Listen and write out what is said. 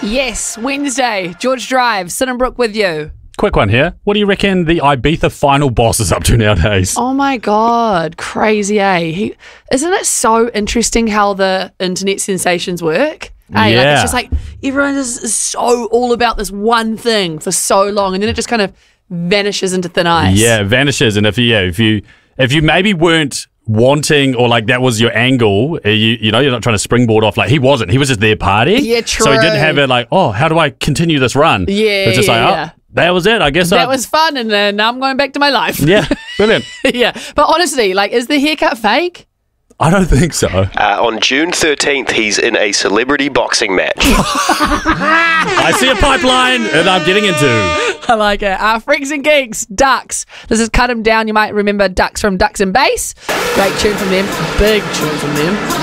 Yes, Wednesday, George Drive, Sinnenbrook with you. Quick one here. What do you reckon the Ibiza final boss is up to nowadays? Oh my God, crazy, eh? Isn't it so interesting how the internet sensations work? Hey, Yeah. it's just like everyone is so all about this one thing for so long, and then it just kind of vanishes into thin ice. Yeah, it vanishes. And if you maybe weren't wanting, or like that was your angle, you're not trying to springboard off. Like he wasn't. He was just there partying. Yeah, true. So he didn't have it like, oh, how do I continue this run? Yeah, It's just like, yeah. oh, that was it. I guess That was fun, and then now I'm going back to my life. Yeah, brilliant. Yeah, but honestly, like, is the haircut fake? I don't think so. On June 13th, he's in a celebrity boxing match. I see a pipeline, and I'm getting into. I like it. Freaks and Geeks, Ducks. This is Cut 'Em Down. You might remember Ducks from Ducks and Bass. Great tune from them. Big tune from them.